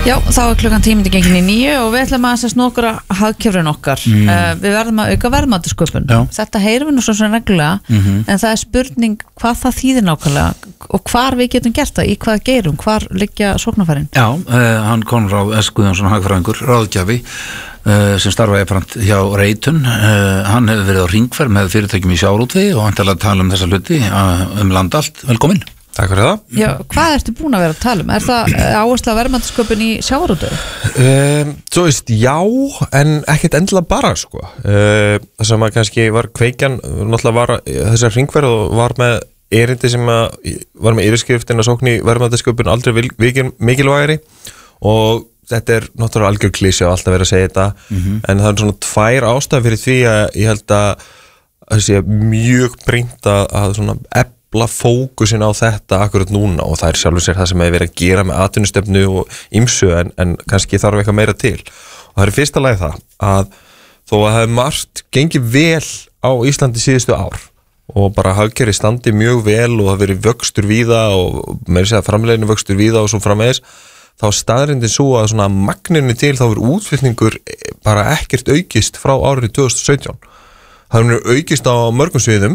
Já, þá klukkan 9:10 og við ætlum að snokra hagkerfin okkar. Við verðum að auka verðmætasköpun. Þetta heyrum við nú svo sem reglulega, en það er spurning hvað það þýðir nákvæmlega og hvar við getum gert það, í hvað geirum, hvar liggja sóknarfærin. Já, hann Konráð S. Guðjónsson hagfræðingur, ráðgjafi sem starfaði jafnframt hjá Reitun. Hann hefur verið á hringferð með fyrirtækjum í sjávarútvegi og hann talaði að tala þessa hluti land allt. Velkomin. Takk fyrir það. Já, hvað ertu búin að vera að tala Er það áhersla verðmætasköpun í sjávarútvegi? Svo veist, já, en ekkert endilega bara, sko. Það sem að kannski var kveikjan, náttúrulega var þessar hringferð og var með erindi sem var með yfirskriftin að sókn í verðmætasköpun aldrei mikilvægari og þetta er náttúrulega algjör klísja og alltaf verið að segja þetta, en það er svona tvær ástæður fyrir því að ég held að það sé mjög brýnt að svona fókusin á þetta akkurat núna og það er sjálfur sér það sem hefur verið að gera með atvinnustefnu og ýmsu en kannski þarf eitthvað meira til og það er fyrsta lagi það að þó að það hefur margt gengið vel á Íslandi síðustu ár og bara hagkerfið standi mjög vel og það hefur verið vöxtur víða og meira segja framleiðinu vöxtur víða og svo framvegis þá staðreyndin svo að svona magninu til þá er útflutningur bara ekkert aukist frá árið 2017 það hefur aukist á mörgum sviðum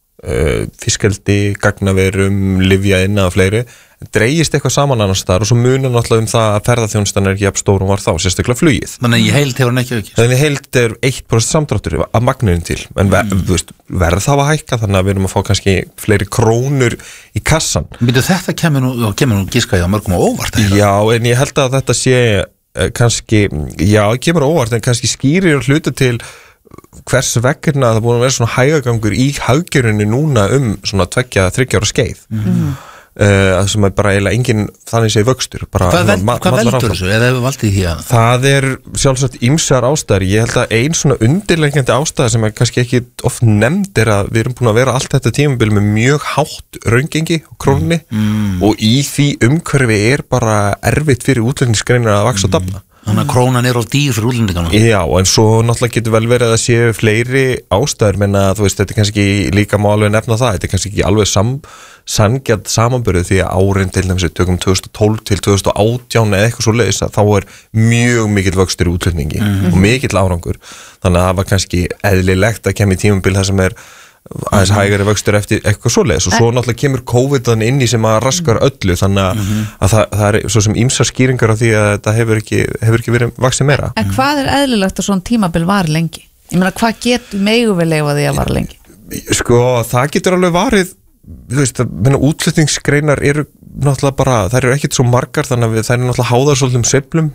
fiskeldi, gagnaverum, lyfjaðina og fleiri, dreigist eitthvað saman annars þar og svo munar náttúrulega það að ferðaþjónustan er ekki jafn stór og var þá, sérstaklega flugið. Þannig í heild hefur hann ekki aukist? Þannig í heild er 1% samdráttur af magnunin til, en verð það að hækka þannig að við erum að fá kannski fleiri krónur í kassan. Þetta kemur nú giskaði á mörgum og óvart? Já, en ég held að þetta sé kannski, já, kemur óvart en kannski skýrir hluta til hvers vegna það búin að vera svona hægagangur í hagkerfinu núna svona 2-3 ára skeið sem er bara eiginlega engin þannig sé vöxtur Hvað veldur þessu? Eða hefur valdið því að? Það er sjálfsagt ýmsar ástæður ég held að ein svona undirleikjandi ástæða sem er kannski ekki oft nefnd er að við erum búin að vera allt þetta tímabil með mjög hátt raungengi og krónunni og í því umhverfi er bara erfitt fyrir útflutningsgreinar að vaxa og dafna Þannig að krónan er á dýr fyrir útlendingarna. Já, en svo náttúrulega getur vel verið að séu fleiri ástæður, menna þú veist, þetta er kannski líka má alveg nefna það, þetta er kannski ekki alveg sanngjarn samanburður því að árin til dæmis tökum 2012 til 2018 eða eitthvað svo leiðis að þá er mjög mikill vöxtur í útflutningi og mikill árangur, þannig að það var kannski eðlilegt að kemur tímabil það sem er aðeins hægari vöxtur eftir eitthvað svoleiðis og svo náttúrulega kemur COVID-an inn í sem að raskar öllu þannig að það er svo sem ýmsar skýringar á því að þetta hefur ekki verið vaxið meira. En hvað er eðlilegt að svona tímabil var lengi? Ég meina, hvað megum við leyfa því að vara lengi? Sko, það getur alveg varið þú veist, útflutningsgreinar eru náttúrulega bara, þær eru ekkert svo margar þannig að þær eru náttúrulega háðar svolítum sveiflum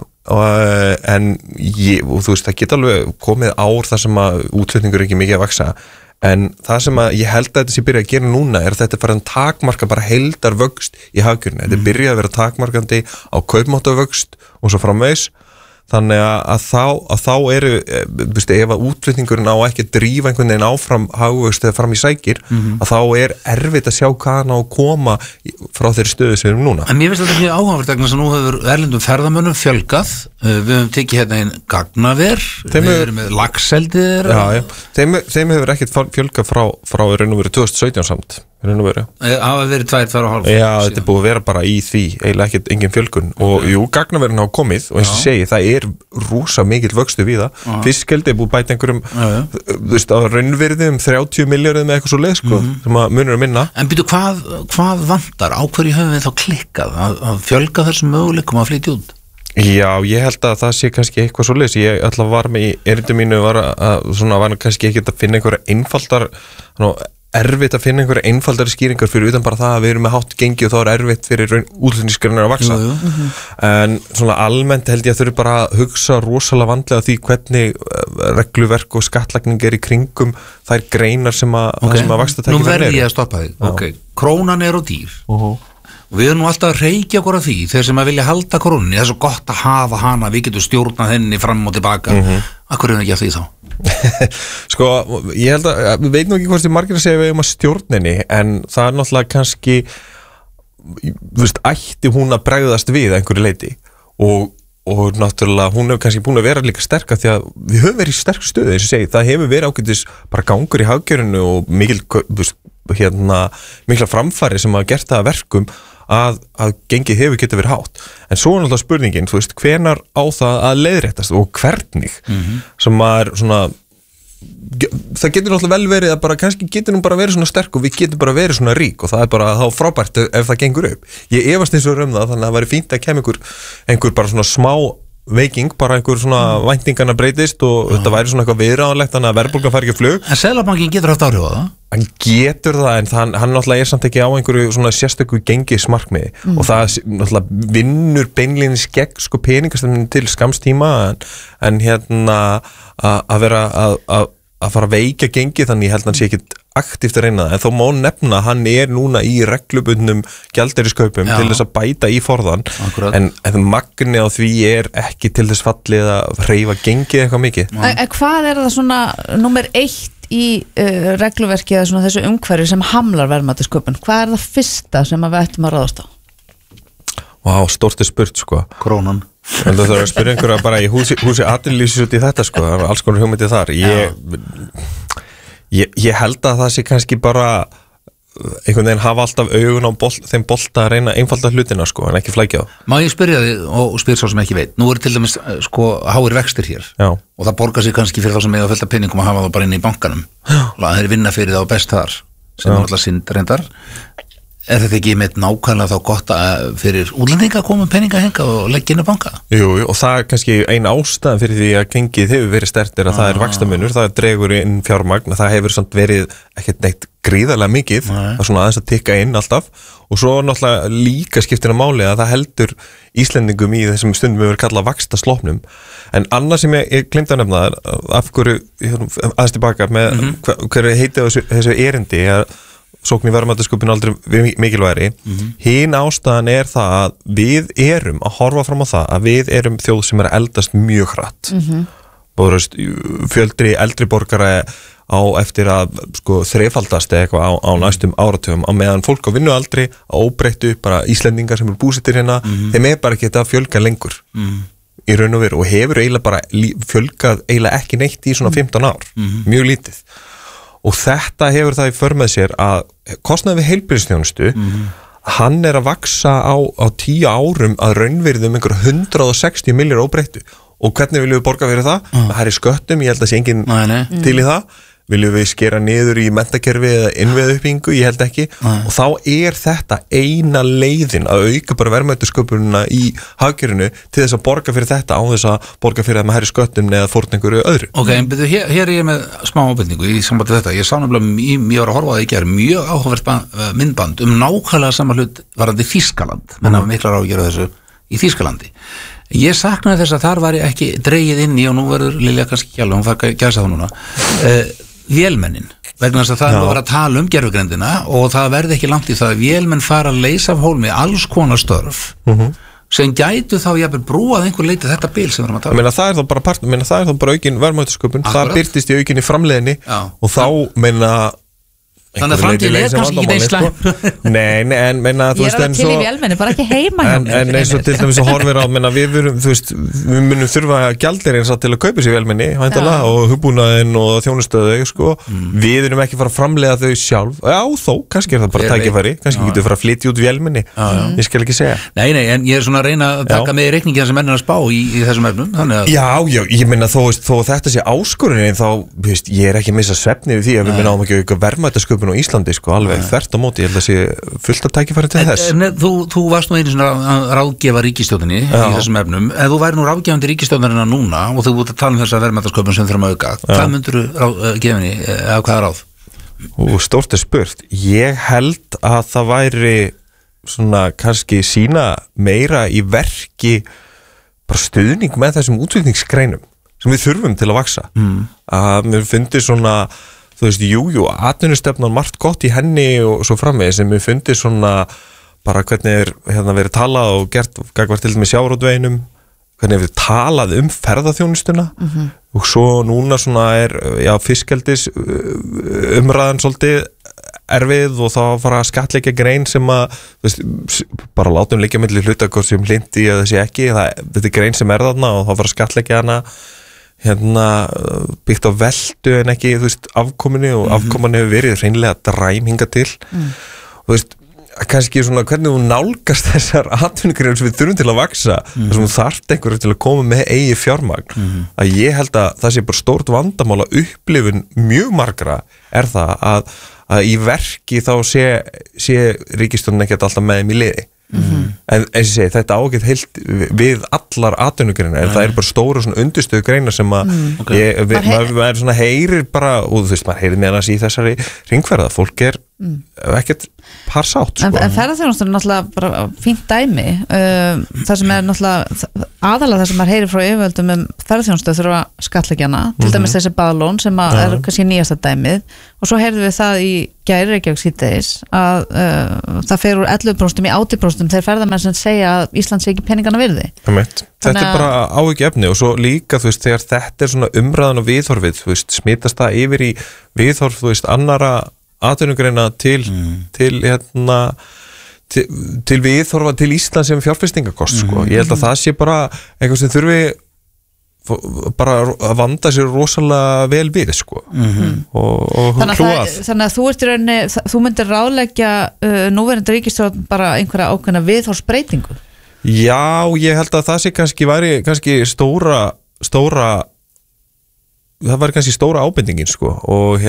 en og þú veist, það geta alveg komið ár þar sem að útflutningur er ekki mikið að vaxa en það sem að ég held að þetta sé byrja að gera núna er að þetta er bara takmarka bara heildarvöxt í hagkerfinu, þetta er byrjað að vera takmarkandi á kaupmáttavöxt og svo framvegis þannig að þá eru ef að útflutningurinn á ekki að drífa einhvern veginn áfram hagvöxt eða fram í sækir að þá er erfitt að sjá hvað hann á að koma frá þeirri stöðu sem við erum núna. En mér finnst þetta mjög áhugavert vegna sem nú hefur erlendum ferðamönnum fjölgað við höfum tekið hérna einn gagnaver við erum með laxeldir þeim hefur ekkert fjölgað frá raun og veru 2017 samt hafa verið 2,5 Já, þetta er búið að vera bara í því eiginlega ekkert engin fjölgun og jú, gagnaverin hafa komið og eins og segi, það er rúsa mikill vöxtu við það fiskeldi er búið bæta einhverjum þú veist, á raunvirði 30 milljörðum með eitthvað svo leið, sko, sem að munur að minna En býtu, hvað vantar? Á hverju höfum við þá klikkað að fjölga þessum möguleikum að flytja út? Já, ég held að það sé kannski eitthvað svo leið ég ætla að var með í erindi mínu var kannski ekki að finna einhverja einfaldar erfitt að finna einhverja einfaldari skýringar fyrir utan bara það að við erum með hátt gengi og þá er erfitt fyrir útflutningsgreinar að vaxa en svona almennt held ég að þau eru bara að hugsa rosalega vandlega því hvernig regluverk og skattlagning er í kringum þær greinar sem að vaxtatæki Nú verð ég að stoppa þig Krónan er á dýr og við erum nú alltaf að reykja okkur af því þeir sem að vilja halda krónunni, það er svo gott að hafa hana við getum stjórnað henni fram og tilbaka Akkur er það ekki af því þá? Sko, ég held að við veitum ekki hvort þið margir að segja við að stjórninni en það er náttúrulega kannski þú veist, ætti hún að bregðast við einhverju leiti og náttúrulega hún hefur kannski búin að vera líka sterk því að við höfum verið í sterk stöðu eins og segi, það hefur verið ágætis bara gangur í hagkerfinu og mikla framfæri sem hafa gert það að verkum að gengið hefur getað verið hátt en svo er náttúrulega spurningin, þú veist, hvenar á það að leiðréttast og hvernig sem maður svona það getur náttúrulega vel verið að bara kannski getur nú bara verið svona sterk og við getum bara verið svona rík og það er bara þá frábært ef það gengur upp. Ég efast eins og það, þannig að það væri fínt að kemja einhver bara svona smá veiking, bara einhver svona væntingarna breytist og þetta væri svona eitthvað viðráðanlegt þannig að verðbólgan fær ekki flug. En Seðlabankinn getur haft áhrif á það? Hann getur það en hann náttúrulega samt ekki á einhverju svona sérstöku gengismarkmiði og það náttúrulega vinnur beinlínis gegn sko peningastefnunni til skamstíma en hérna að vera að fara að veikja gengi þannig ég held hann sé ekkit aktíft að reyna það, en þó má nefna að hann núna í reglubundnum gjaldeyriskaupum til þess að bæta í forðan en magni á því ekki til þess fallið að hreyfa gengið eitthvað mikið. En hvað það svona númer 1 í regluverki eða svona þessu umhverfi sem hamlar verðmætasköpun? Hvað það fyrsta sem við ættum að ráðast á? Vá, stórt spurt sko. Krónan. En það þarf að spyrja einhverja bara í húsi atvinnulífsins út í þetta sko, það er alls konar hugmyndið þar. Ég held að það sé kannski bara einhvern veginn hafa alltaf augun á þeim bolta að reyna einfalda hlutina sko, en ekki flækja á. Má ég spyrja þig og spyr svo sem ekki veit, nú til dæmis sko háir vextir hér og það borgar sig kannski fyrir þá sem eiga að fylta peningum að hafa það bara inn í bankanum og það vinna fyrir það á best þar sem er alltaf synd reyndar. Þetta ekki með nákvæmlega þá gott fyrir útlendinga að koma peninga henga og leggja inn á banka? Jú, og það er kannski ein ástæðan fyrir því að gengið hefur verið sterkt að það vaxtamunur, það dregur inn fjármagn, það hefur samt verið ekkert neitt gríðarlega mikið, það er svona aðeins að tikka inn alltaf og svo náttúrulega líka skiptir að máli að það heldur Íslendingum í þessum stundum við verið kallað vaxtaslopnum. En annað sem ég glemdi að nefna af hverju aðeins tilbaka með hverju heitið þessu erindi sókn í verðmætasköpun aldrei mikilvægri. Hin ástæðan það að við erum að horfa fram á það að við erum þjóð sem að eldast mjög hratt. Fjöldri eldri borgara á eftir að sko þrefaldast eitthvað á næstum áratugum á meðan fólk á vinnualdri á óbreyttu bara Íslendingar sem eru búsettir hérna þeim bara ekki þetta að fjölga lengur í raun og veru og hefur eiginlega bara fjölgað eiginlega ekki neitt í svona 15 ár mjög lítið. Og þetta hefur það í för með sér að kostnaður við heilbrigðisþjónustu hann að vaxa á 10 árum að raunvirðum einhver 160 milljarðar óbreyttu og hvernig viljum við borga fyrir það? Það er sköttum, ég held að sé enginn til í það viljum við skera niður í menntakerfi eða innviðauppbyggingu, ég held ekki og þá þetta eina leiðin að auka bara verðmætasköpunina í hagkerfinu til þess að borga fyrir þetta á þess að borga fyrir að maður hærri sköttum eða fórn einhverju öðru. Ok, en byrju, hér ég með smá ábendingu í sambandi þetta, ég sá nefnilega ég var að horfa á það í gær mjög áhugavert myndband nákvæmlega sama hlut varandi Þýskaland, menn hafa miklar áhyggjur af þessu í Þýskalandi. Ég saknaði þess að þar var ég ekki dregið inn í og nú verður Lilja kannski ekki alveg, hún fær gæsa þá núna vélmennin, vegna þess að það var að tala gerfugrindina og það verði ekki langt í það að vélmenn fara að leysa af hólmi alls konar störf sem gætu þá jafnvel brúað einhver leiti þetta bil sem við erum að tala. Það er þá bara það er þá bara aukin verðmætasköpun, það birtist í aukinni framleiðinni og þá þannig að framtíðin kannski ekki neysla. Nei, en meina þú veist en svo ég til í vélmenni, bara ekki heima en eins og til dæmis að horfir á meina við munum þurfa gjaldeyri eins og til að kaupa sér vélmenni væntanlega og hugbúnaðinn og þjónustöðu sko. Við erum ekki fara að framleiða þau sjálf þó, kannski það bara tækifæri kannski getur fara að flytja út vélmenni ég skal ekki segja. Nei, en ég svona að reyna að taka með í reikningina sem menn að spá í þessum efnum Já, ég meina þó þetta sé áskorunin þá ég ekki að missa svefni við því að við náum ekki auka verðmætasköpun á Íslandi sko, alveg þvert á móti, ég held að sé fullt að tækifæri til þess. Þú varst nú einu svona ráðgefa ríkisstjórninni í þessum efnum, ef þú væri nú ráðgefandi ríkisstjórnina núna og þú búið að tala þessa verðmætasköpun sem þurfum að auka, hvað myndur þú gefinni, eða hvaða ráð? Stórt spurt, ég held að það væri svona kannski sína meira í verki bara stuðning með þessum útflutningsgreinum sem við þurfum til að vaxa að mér finnst svona þú veist, atvinnustefnan margt gott í henni og svo framvegis sem við fundið svona bara hvernig verið talað og gert gagvart til dæmis sjávarútveginum, hvernig við talað ferðaþjónustuna og svo núna svona fiskeldis umræðan svolítið erfið og þá fara að skattleggja grein sem að bara látum liggja milli hlutakort sem hlindi eða þessi ekki, þetta er grein sem þarna og þá fara að skattleggja hana byggt á veldu en ekki afkominu og afkoman hefur verið hreinlega dræm hingað til og kannski svona hvernig þú nálgast þessar atvinnugreinar sem við þurfum til að vaksa þar sem þú þarft einhverju til að koma með eigi fjármagn að ég held að það sé bara stórt vandamál að upplifun mjög margra það að í verki þá sé ríkisstjórnin ekkert alltaf með þeim í liði en eins og segi, þetta ágætt heilt við allar atvinnugreinar en það er bara stóra svona undirstöðu greinar sem að maður svona heyrir bara og þú veist, maður heyrir meðan að sí þessari hringferða, fólk er ekkert parsátt sko. En ferðarþjónustan er náttúrulega bara fínt dæmi það sem er náttúrulega aðalega það sem maður heyrir frá yfirvöldum ferðarþjónustu þurfa skattleggjana til dæmis þessi baðlón sem er kannski nýjasta dæmið og svo heyrðum við það í gæri Reykjavík síðdegis að það fer úr 11% í 80% þeir ferðarmenn sem segja að Ísland sé ekki peningana virði Þetta er bara áhyggjuefni og svo líka þú veist þegar þetta er svona umræðan og viðhorfið þú veist smitast það yfir í viðhorf þú veist annara atvinnugreina til viðhorfa til Ísland sem fjárfestingakost sko. Ég held að það sé bara eitthvað sem þurfi bara að vanda sér rosalega vel við sko. og hlúa að Þannig að þú ert í rauninni þú myndir ráðleggja núverandi ríkisstjórn bara einhverja ákveðna viðhorsbreytingu Já, ég held að það sé væri kannski stóra það var kannski stóra ábendingin sko og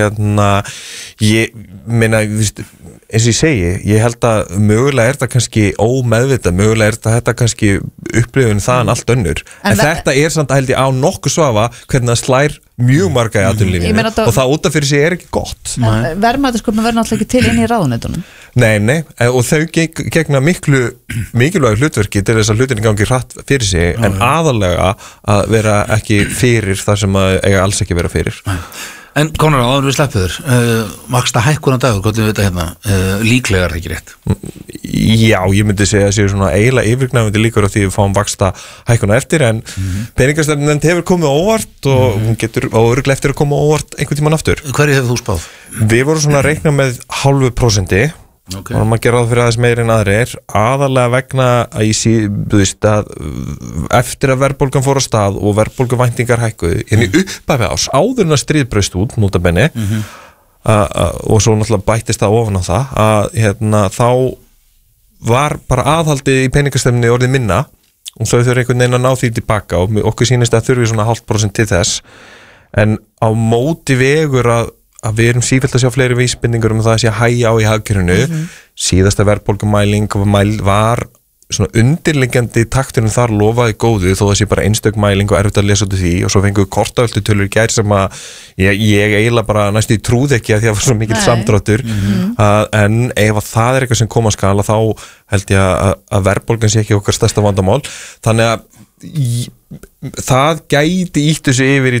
ég meina eins og ég segi, ég held að mögulega er þetta kannski ómeðvitað, mögulega er þetta kannski upplifun þaðan allt önnur en þetta er samt að held ég á nokkuð svafa hvernig það slær mjög marga í atvinnulífinu og það út af fyrir sig er ekki gott Verðmætasköpun verður náttúrulega ekki til inn í ráðuneytunum Nei, og þau gegna mikilvæg hlutverki til þess að hlutinni gangi hratt fyrir sig en aðalega að vera ekki fyrir þar sem að eiga alls ekki vera fyrir En Konráð, áður við sleppuður vaksta hækkun á dagur, hvernig við þetta hérna líklega er það ekki rétt? Já, ég myndi segja að það séu svona eiginlega yfirgnæfandi líkur á því við fáum vaksta hækkuna eftir en peningastefnunefnd hefur komið óvart og hún getur örugglega eftir að koma óvart einhvern tímann aftur. Hverju hefur þú spáð? Við vorum svona að reikna með 0,5% og maður gerir ráð fyrir aðeins meiri en aðrir aðalega vegna að eftir að verðbólgan fór á stað og verðbólguvæntingar hækkuðu í upphafi árs áður en að stríð braust út nota bene og svo náttúrulega bættist það ofan á það að þá var bara aðhaldið í peningastefnunni orðið minna og þau þurfa einhvern veginn að ná því tilbaka og okkur sýnist að þurfi svona 0,5% til þess en á móti vegur að við erum sífellt að sjá fleiri vísbendingar að það sé að hægja á í hagkerfinu síðasta verðbólgumæling var svona undirliggjandi takturinn þar lofaði góðu þó það sé bara einstök mæling og erfitt að lesa út því og svo fengu kortavöldu tölur í gær sem að ég eiginlega bara næstu í trúð ekki að því að það var svo mikil samdráttur en ef það er eitthvað sem koma að skala þá held ég að verðbólgan sé ekki okkar stærsta vandamál þannig að það gæti ítt þessu yfir í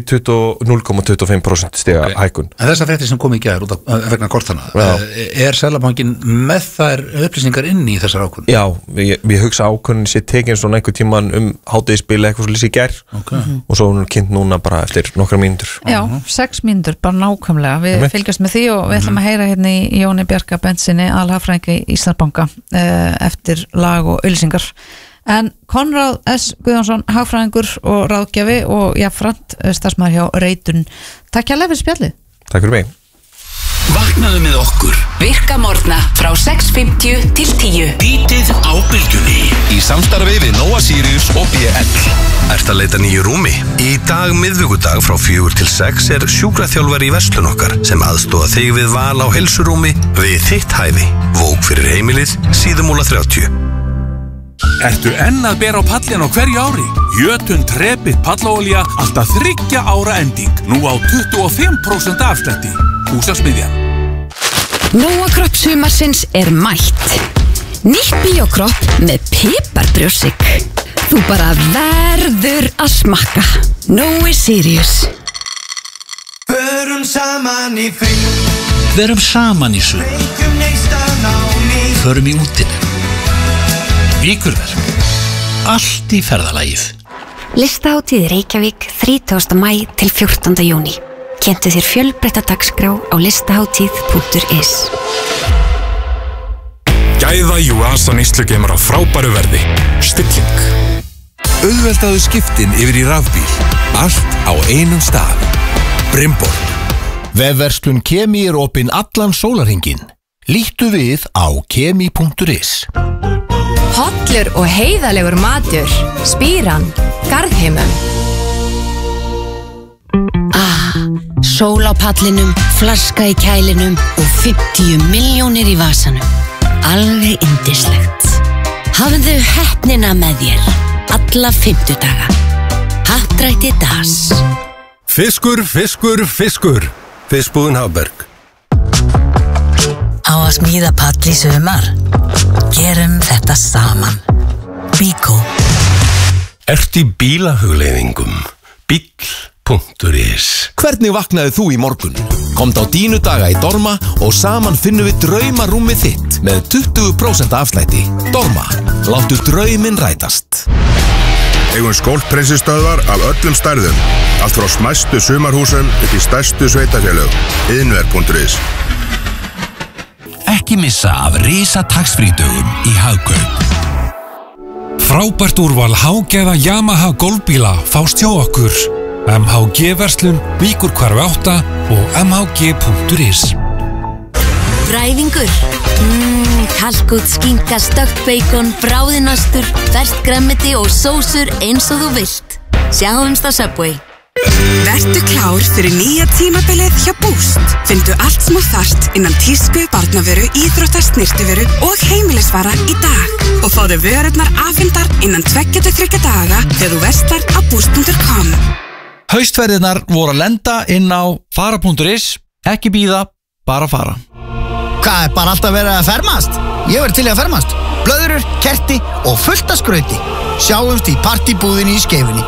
0,25% stiga hækkun. En þessar fréttir sem kom í gær út af vegna kortana er Seðlabankinn með þær upplýsingar inn í þessar ákvörðun? Já, ég hugsa ákvörðun sé tekin svona einhver tíman hádegisbil eitthvað svo lýsi í gær og svo hún er kynnt núna bara eftir nokkra mínútur. Já, 6 mínútur bara nákvæmlega. Við fylgjast með því og við ætlum að heyra hérna í Jóni Bjarka Bentsinni aðalhagfræðingi í Íslandsbanka eftir lag og auglýsingar. En Konráð S. Guðjónsson, hagfræðingur og ráðgjafi og jafnframt starfsmaður hjá Reitun. Takk hérlega fyrir spjallið. Takk fyrir mig. Vaknaðu með okkur. Virka morgna frá 6:50 til 10. Bítið á bylgjunni. Í samstarfi við Nóa Sirius og BL. Ertu að leita nýju rúmi? Í dag miðvikudag frá 4 til 6 er sjúkraþjálfari í verslun okkar sem aðstoða þig við val á heilsurúmi við þitt hæfi. Vóg fyrir heimilið, Síðumúla 30. Ertu enn að bera á pallin á hverju ári? Jötun Trepið pallaolía alltaf 3 ára ending. Nú á 25% afslætti. Húsasmiðjan. Nóakropp sumarsins er mætt. Nýtt bíókropp með piparbrjósik. Þú bara verður að smakka. Nói Sirius. Förum saman í frí. Verum saman í sumar. Förum í útinu. Víkurverk. Allt í ferðalagið. Listahátíð Reykjavík 30. maí til 14. júní. Kynntu þér fjölbreytta dagskrá á listahátíð.is. Gæða Juasa neyslugeimar á frábæru verði. Stilling. Auðveldaðu skiptin yfir í rafbíl. Allt á einum stað. Brimborg. Vefverslun Kemi er opinn allan sólarhringinn. Líttu við á kemi.is. Hollur og heiðalegur matur. Spíran, Garðheimum. Sól á pallinum, flaska í kælinum og 50 milljónir í vasanum. Alveg yndislegt. Hafðu heppnina með þér alla 50 daga. Happdrætti Das. Fiskur, fiskur, fiskur. Fiskbúðin Hafberg. Á að smíða pall í sumar. Gerum þetta saman. Bíkó. Ert í bílahugleiðingum. Bíll.is. Hvernig vaknaði þú í morgun? Komdu á Dínu daga í Dorma og saman finnum við draumarúmið þitt með 20% afslætti. Dorma, láttu drauminn rætast. Eigum skólpreinsistöðvar af öllum stærðum. Allt frá smæstu sumarhúsum upp í stærstu sveitafélög. Iðnver.is. Ekki missa af risataxfrídögum í Hagkaup. Frábært úrval hágæða Yamaha golfbíla fást hjá okkur. MHG-verslun, Víkurhvarfi 8 og mhg.is. Bræðingur. Kalkút, skinka, stökkt beikon, bráðinastur, ferskt grænmeti og sósur eins og þú vilt. Sjáumst á Subway. Vertu klár fyrir nýja tímabilið hjá Boost. Fyndu allt sem þú þarft innan tísku, barnavöru, íþrótta, snyrtivöru og heimilisvara í dag. Og fáðu vörurnar afhentar innan 2-3 daga þegar þú verslar á boost.com. Haustverðirnar voru að lenda inn á fara.is. Ekki bíða, bara fara. Hvað, bara alltaf verið að fermast? Ég verið til í að fermast. Blöðrur, kerti og fullt af skrauti. Sjáumst í partybúðinni í Skeifunni.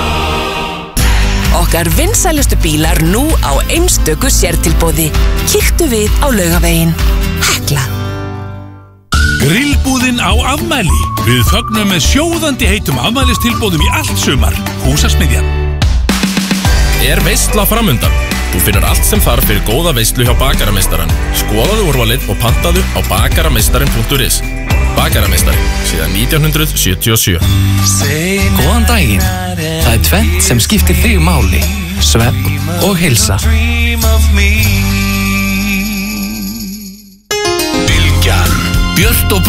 Okkar vinsælustu bílar nú á einstöku sértilboði. Kíktu við á Laugaveginn. Hekla. Grillbúðin á afmæli. Við fögnum með sjóðandi heitum afmælistilboðum í allt sumar. Húsasmiðjan. Veisla framundan. Þú finnur allt sem þarf fyrir góða veislu hjá Bakarameistaran. Skoðaðu úrvalið og pantaðu á bakarameistarin.is. Bakarameistari, síðan 1977. Góðan daginn. Það tvennt sem skiptir þig máli. Svefn og heilsa. Bylgjan. Björt og